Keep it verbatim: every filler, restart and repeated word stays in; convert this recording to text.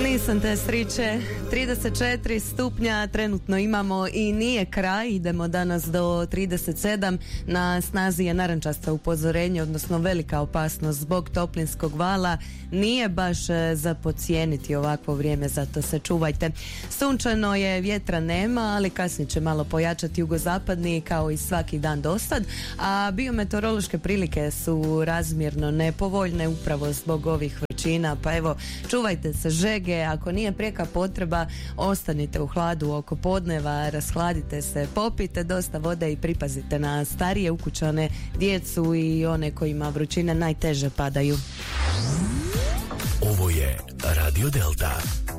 Nisam te sriće, trideset četiri stupnja trenutno imamo i nije kraj, idemo danas do trideset sedam, na snazi je narančasto upozorenje, odnosno velika opasnost zbog toplinskog vala, nije baš za podcijeniti ovakvo vrijeme, zato se čuvajte. Sunčano je, vjetra nema, ali kasnije će malo pojačati jugozapadni kao i svaki dan dosad, a biometeorološke prilike su razmjerno nepovoljne upravo zbog ovih vrućina, pa evo, čuvajte se žege, ako nije prijeka potreba, ostanite u hladu oko podneva, rashladite se, popijte dosta vode i pripazite na starije ukućane, djecu i one kojima vrućine najteže padaju. Ovo je Radio Delta.